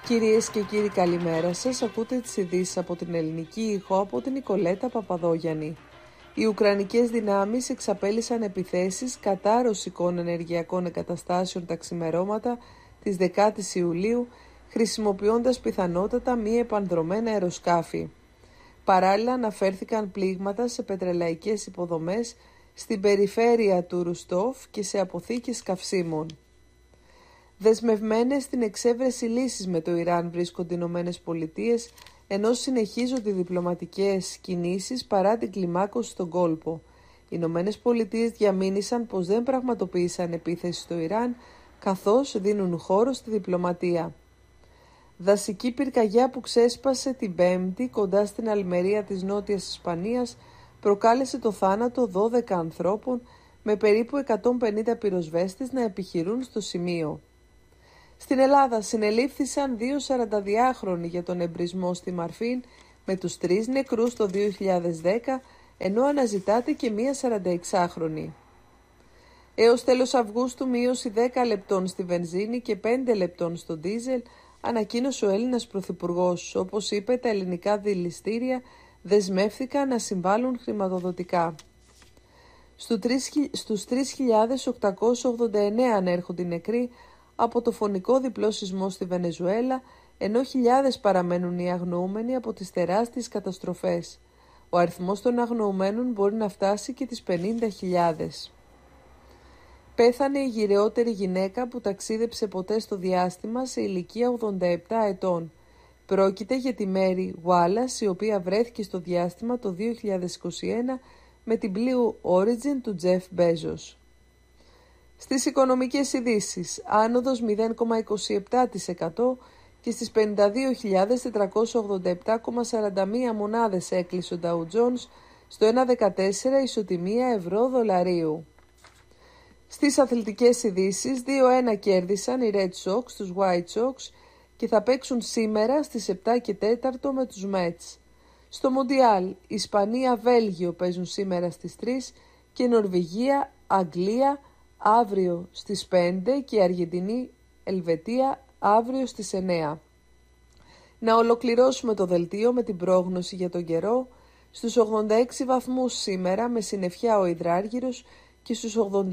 Κυρίες και κύριοι, καλημέρα σας. Ακούτε τις ειδήσεις από την Ελληνική Ήχο από την Νικολέτα Παπαδόγιαννη. Οι Ουκρανικές δυνάμεις εξαπέλυσαν επιθέσεις κατά ρωσικών ενεργειακών εγκαταστάσεων τα ξημερώματα της 10ης Ιουλίου, χρησιμοποιώντας πιθανότατα μη επανδρωμένα αεροσκάφη. Παράλληλα αναφέρθηκαν πλήγματα σε πετρελαϊκές υποδομές στην περιφέρεια του Ρουστόφ και σε αποθήκες καυσίμων. Δεσμευμένες στην εξέβρεση λύσης με το Ιράν βρίσκονται οι Ηνωμένες Πολιτείες, ενώ συνεχίζονται οι διπλωματικές κινήσεις παρά την κλιμάκωση στον κόλπο. Οι Ηνωμένες Πολιτείες διαμήνυσαν πως δεν πραγματοποίησαν επίθεση στο Ιράν, καθώς δίνουν χώρο στη διπλωματία. Δασική πυρκαγιά που ξέσπασε την Πέμπτη κοντά στην Αλμερία της Νότιας Ισπανίας προκάλεσε το θάνατο 12 ανθρώπων, με περίπου 150 πυροσβέστες να επιχειρούν στο σημείο. Στην Ελλάδα συνελήφθησαν 2 42χρονοι για τον εμπρισμό στη Μαρφίν, με τους 3 νεκρούς το 2010, ενώ αναζητάται και μία 46χρονη. Έως τέλος Αυγούστου μείωση 10 λεπτών στη βενζίνη και 5 λεπτών στο ντίζελ, ανακοίνωσε ο Έλληνας Πρωθυπουργός. Όπως είπε, τα ελληνικά δηληστήρια δεσμεύθηκαν να συμβάλλουν χρηματοδοτικά. Στους 3.889 ανέρχονται οι νεκροί από το φωνικό διπλό σεισμό στη Βενεζουέλα, ενώ χιλιάδες παραμένουν οι αγνοούμενοι από τις τεράστιες καταστροφές. Ο αριθμός των αγνοουμένων μπορεί να φτάσει και τις 50.000. Πέθανε η γυρεότερη γυναίκα που ταξίδεψε ποτέ στο διάστημα σε ηλικία 87 ετών. Πρόκειται για τη Μέρι Γουάλας, η οποία βρέθηκε στο διάστημα το 2021 με την Blue Origin του Τζεφ Μπέζος. Στις οικονομικές ειδήσεις, άνοδος 0,27% και στις 52.487,41 μονάδες έκλεισε ο Dow Jones στο 1,14 ισοτιμία ευρώ-δολαρίου. Στις αθλητικές ειδήσεις, 2-1 κέρδισαν οι Red Sox τους White Sox και θα παίξουν σήμερα στις 7 και 4 με τους Mets. Στο Μοντιάλ, Ισπανία-Βέλγιο παίζουν σήμερα στις 3 και Νορβηγία-Αγγλία αύριο στις 5 και Αργεντινή-Ελβετία αύριο στις 9. Να ολοκληρώσουμε το δελτίο με την πρόγνωση για τον καιρό. Στους 86 βαθμούς σήμερα με συννεφιά ο υδράργυρος και στους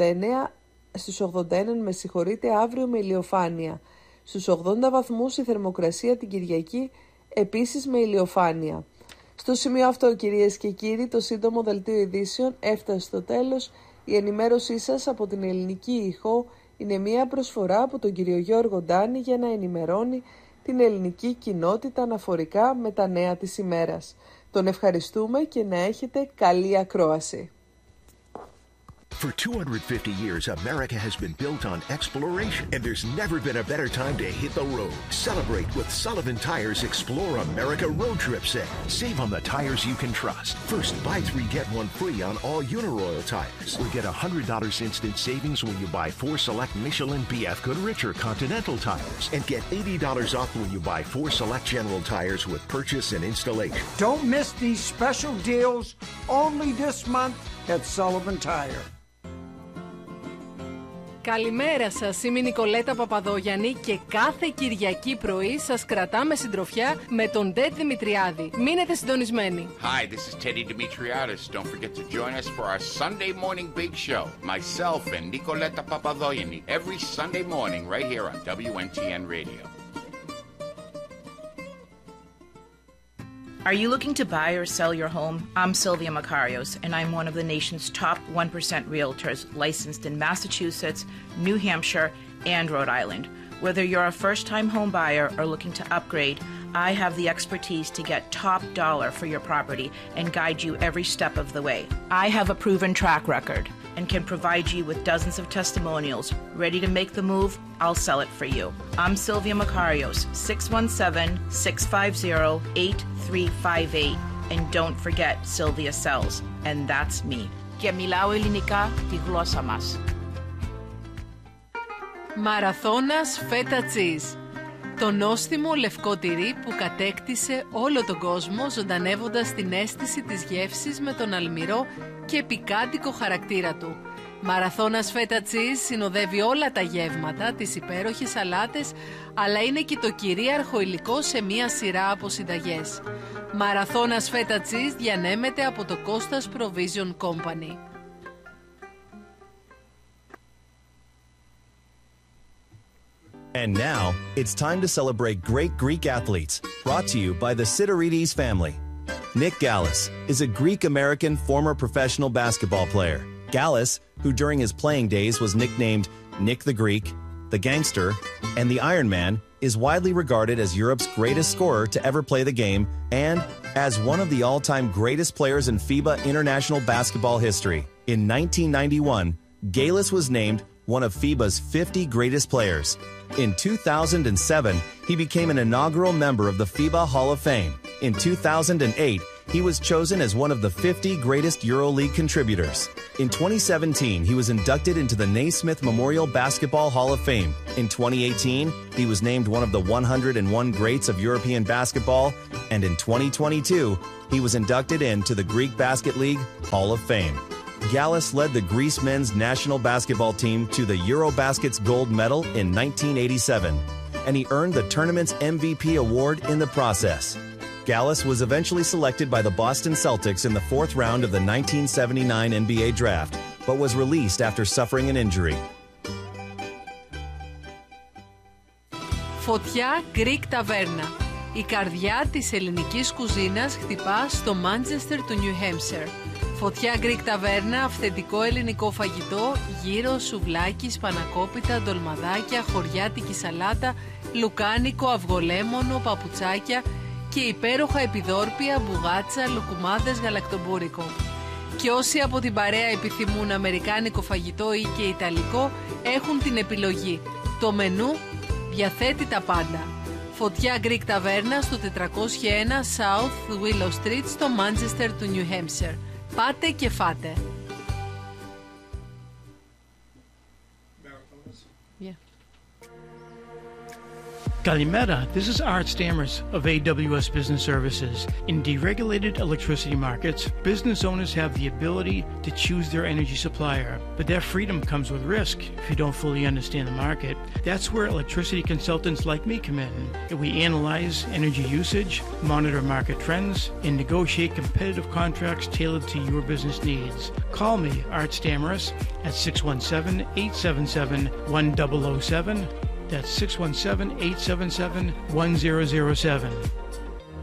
81 αύριο με ηλιοφάνεια. Στους 80 βαθμούς η θερμοκρασία την Κυριακή, επίσης με ηλιοφάνεια. Στο σημείο αυτό, κυρίες και κύριοι, το σύντομο δελτίο ειδήσεων έφτασε στο τέλος. Η ενημέρωσή σας από την Ελληνική Ήχο είναι μια προσφορά από τον κύριο Γιώργο Ντάνη για να ενημερώνει την ελληνική κοινότητα αναφορικά με τα νέα της ημέρας. Τον ευχαριστούμε και να έχετε καλή ακρόαση. For 250 years, America has been built on exploration, and there's never been a better time to hit the road. Celebrate with Sullivan Tires Explore America Road Trip Sale. Save on the tires you can trust. First, buy 3, get 1 free on all Uniroyal tires. Or get $100 instant savings when you buy 4 select Michelin, BF Goodrich, or Continental tires. And get $80 off when you buy 4 select General tires with purchase and installation. Don't miss these special deals only this month at Sullivan Tire. Καλημέρα σας, είμαι η Νικολέτα Παπαδόγιαννη και κάθε Κυριακή πρωί σας κρατάμε συντροφιά με τον Ted Δημητριάδη. Μείνετε συντονισμένοι. Hi, this is Teddy Dimitriadis. Don't forget to join us for our Sunday morning big show. Myself and Nicoleta Papadogianni every Sunday morning right here on WNTN Radio. Are you looking to buy or sell your home? I'm Sylvia Makarios, and I'm one of the nation's top 1% realtors licensed in Massachusetts, New Hampshire, and Rhode Island. Whether you're a first-time home buyer or looking to upgrade, I have the expertise to get top dollar for your property and guide you every step of the way. I have a proven track record and can provide you with dozens of testimonials. Ready to make the move? I'll sell it for you. I'm Sylvia Makarios, 617-650-8358. And don't forget, Sylvia sells. And that's me. Και μιλάω ελληνικά τη γλώσσα μας. Μαραθώνας φέτα τσίζ. Το νόστιμο λευκό τυρί που κατέκτησε όλο τον κόσμο ζωντανεύοντας την αίσθηση της γεύσης με τον αλμυρό και πικάντικο χαρακτήρα του. Μαραθώνας φέτα τσίζ συνοδεύει όλα τα γεύματα, τις υπέροχες σαλάτες, αλλά είναι και το κυρίαρχο υλικό σε μία σειρά από συνταγές. Μαραθώνας φέτα τσίζ διανέμεται από το Costas Provision Company. And now, it's time to celebrate great Greek athletes, brought to you by the Sidorides family. Nick Gallis is a Greek-American former professional basketball player. Gallis, who during his playing days was nicknamed Nick the Greek, the Gangster, and the Iron Man, is widely regarded as Europe's greatest scorer to ever play the game and as one of the all-time greatest players in FIBA international basketball history. In 1991, Gallis was named one of FIBA's 50 greatest players. In 2007, he became an inaugural member of the FIBA Hall of Fame. In 2008, he was chosen as one of the 50 greatest EuroLeague contributors. In 2017, he was inducted into the Naismith Memorial Basketball Hall of Fame. In 2018, he was named one of the 101 greats of European basketball, and in 2022, he was inducted into the Greek Basket League Hall of Fame. Gallis led the Greece men's national basketball team to the Eurobasket's gold medal in 1987, and he earned the tournament's MVP award in the process. Gallis was eventually selected by the Boston Celtics in the fourth round of the 1979 NBA draft, but was released after suffering an injury. Φωτιά Greek Taverna. Η καρδιά της ελληνικής κουζίνας χτυπά στο Μάντσεστερ του Νιου Χέμψερ. Φωτιά Greek Taverna, αυθεντικό ελληνικό φαγητό, γύρο, σουβλάκι, σπανακόπιτα, ντολμαδάκια, χωριάτικη σαλάτα, λουκάνικο, αυγολέμονο, παπουτσάκια και υπέροχα επιδόρπια, μπουγάτσα, λουκουμάδες, γαλακτομπούρικο. Και όσοι από την παρέα επιθυμούν αμερικάνικο φαγητό ή και ιταλικό, έχουν την επιλογή. Το μενού διαθέτει τα πάντα. Φωτιά Greek Taverna στο 401 South Willow Street στο Manchester του New Hampshire. Πάτε και φάτε. Kalimera, this is Art Stammers of AWS Business Services. In deregulated electricity markets, business owners have the ability to choose their energy supplier, but that freedom comes with risk if you don't fully understand the market. That's where electricity consultants like me come in. We analyze energy usage, monitor market trends, and negotiate competitive contracts tailored to your business needs. Call me, Art Stammers, at 617-877-1007. That's 617-877-1007.